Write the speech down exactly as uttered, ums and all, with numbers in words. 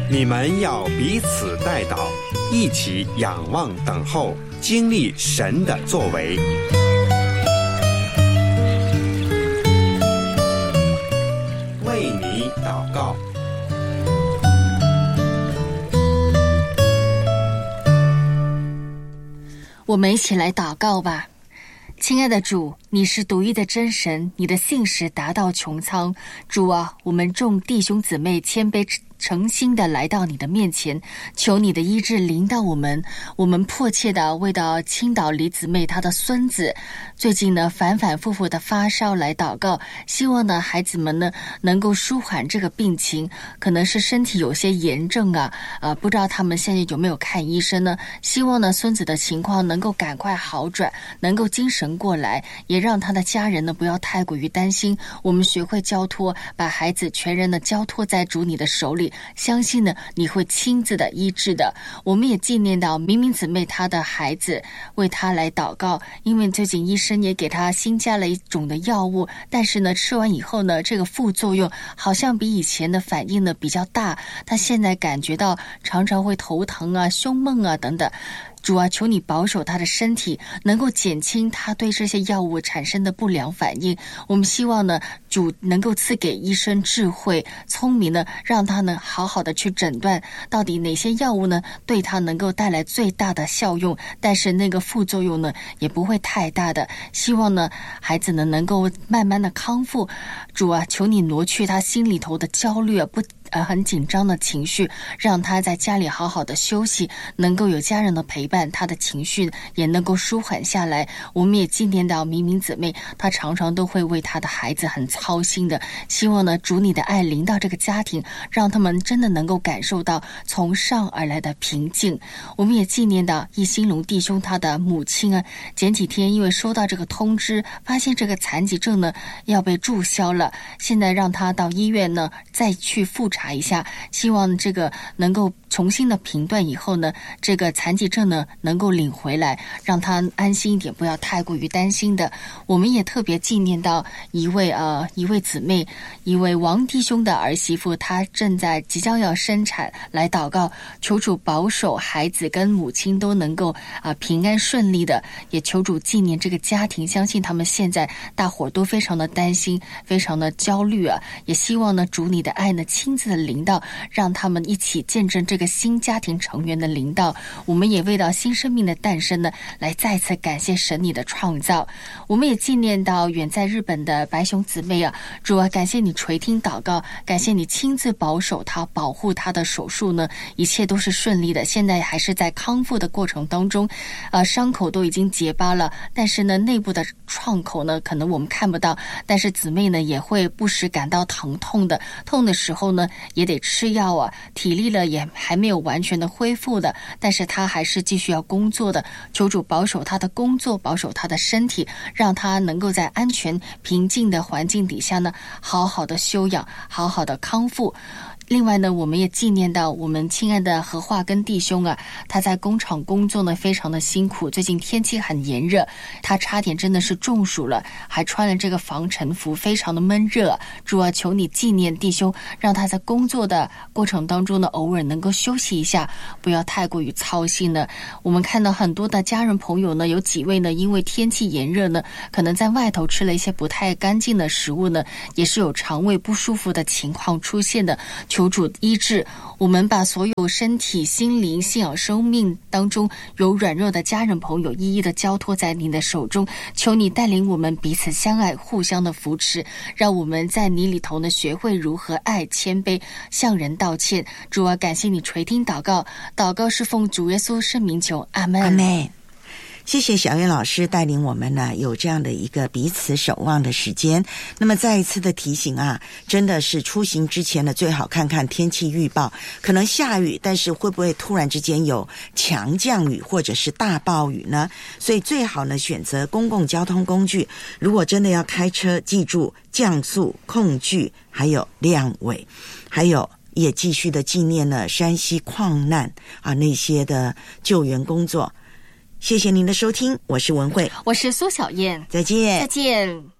你们要彼此代祷，一起仰望等候，经历神的作为。为你祷告。 我们一起来祷告吧。亲爱的主，你是独一的真神，你的信实达到穹苍。主啊，我们众弟兄姊妹谦卑诚心的来到你的面前，求你的医治临到我们。我们迫切的为到青岛李姊妹她的孙子最近呢反反复复的发烧来祷告，希望呢孩子们呢能够舒缓这个病情，可能是身体有些炎症啊，呃，不知道他们现在有没有看医生呢？希望呢孙子的情况能够赶快好转，能够精神过来，也让他的家人呢不要太过于担心。我们学会交托，把孩子全人的交托在主你的手里，相信呢你会亲自的医治的。我们也纪念到明明姊妹她的孩子，为她来祷告，因为最近医生也给她新加了一种的药物，但是呢吃完以后呢，这个副作用好像比以前的反应呢比较大，她现在感觉到常常会头疼啊、胸闷啊等等。主啊，求你保守他的身体，能够减轻他对这些药物产生的不良反应。我们希望呢，主能够赐给医生智慧、聪明呢，让他呢好好的去诊断到底哪些药物呢对他能够带来最大的效用，但是那个副作用呢也不会太大的。希望呢孩子呢能够慢慢的康复。主啊，求你挪去他心里头的焦虑啊，不呃，很紧张的情绪，让他在家里好好的休息，能够有家人的陪伴，他的情绪也能够舒缓下来。我们也纪念到明明姊妹，她常常都会为她的孩子很操心的，希望呢主你的爱临到这个家庭，让他们真的能够感受到从上而来的平静。我们也纪念到易兴隆弟兄他的母亲啊，前几天因为收到这个通知，发现这个残疾证呢要被注销了，现在让他到医院呢再去复查查一下，希望这个能够重新的评断以后呢，这个残疾证呢能够领回来，让他安心一点，不要太过于担心的。我们也特别纪念到一位呃一位姊妹，一位王弟兄的儿媳妇，她正在即将要生产，来祷告，求主保守孩子跟母亲都能够啊、呃、平安顺利的，也求主纪念这个家庭，相信他们现在大伙都非常的担心，非常的焦虑啊，也希望呢主你的爱呢亲自的临到，让他们一起见证这个新家庭成员的临到。我们也为到新生命的诞生呢，来再次感谢神你的创造。我们也纪念到远在日本的白熊姊妹啊，主啊，感谢你垂听祷告，感谢你亲自保守她，保护她的手术呢，一切都是顺利的，现在还是在康复的过程当中，呃，伤口都已经结疤了，但是呢，内部的创口呢，可能我们看不到，但是姊妹呢也会不时感到疼痛的，痛的时候呢也得吃药啊，体力了也还没有完全的恢复的，但是他还是继续要工作的，求主保守他的工作，保守他的身体，让他能够在安全平静的环境底下呢，好好的休养，好好的康复。另外呢，我们也纪念到我们亲爱的何化跟弟兄啊，他在工厂工作呢非常的辛苦，最近天气很炎热，他差点真的是中暑了，还穿了这个防尘服，非常的闷热。主啊，求你纪念弟兄，让他在工作的过程当中呢，偶尔能够休息一下，不要太过于操心了。我们看到很多的家人朋友呢，有几位呢，因为天气炎热呢，可能在外头吃了一些不太干净的食物呢，也是有肠胃不舒服的情况出现的。求主医治，我们把所有身体、心灵、信仰、生命当中有软弱的家人朋友一一的交托在你的手中，求你带领我们彼此相爱，互相的扶持，让我们在你里头呢学会如何爱、谦卑，向人道歉。主啊，感谢你垂听祷告，祷告是奉主耶稣圣名求，阿们。 阿们。谢谢小燕老师带领我们呢有这样的一个彼此守望的时间。那么再一次的提醒啊，真的是出行之前呢最好看看天气预报，可能下雨，但是会不会突然之间有强降雨或者是大暴雨呢？所以最好呢选择公共交通工具，如果真的要开车，记住降速、控距还有亮尾，还有也继续的纪念了山西矿难啊那些的救援工作。谢谢您的收听，我是文慧， 我是苏小燕， 再见， 再见。